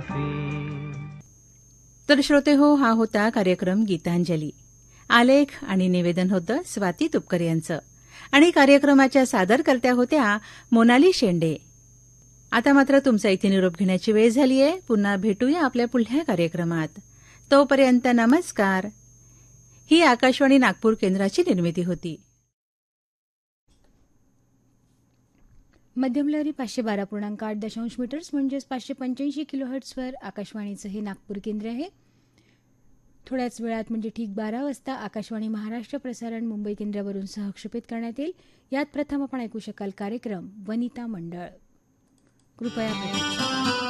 उदासी. तर श्रोते हो, हा होता कार्यक्रम गीतांजली. आलेख आणि निवेदन होतं स्वाती तुपकर यांचं आणि कार्यक्रमाच्या सादरकर्त्या होत्या मोनाली शेंडे. आता मात्र तुमचा इथे निरोप घेण्याची वेळ झाली आहे. पुन्हा भेटूया आपल्या पुढल्या कार्यक्रमात. तोपर्यंत नमस्कार. ही आकाशवाणी नागपूर केंद्राची निर्मिती होती. मध्यमलहरी 512.8 मीटर्स म्हणजेच 585 किलोहर्ट्झवर आकाशवाणीचं हे नागपूर केंद्र आहे. थोड्याच वेळात म्हणजे ठीक 12 वाजता आकाशवाणी महाराष्ट्र प्रसारण मुंबई केंद्रावरून सहक्षेपित करण्यात येईल. यात प्रथम आपण ऐकू शकाल कार्यक्रम वनिता मंडळ. कृपया प्रतीक्षा.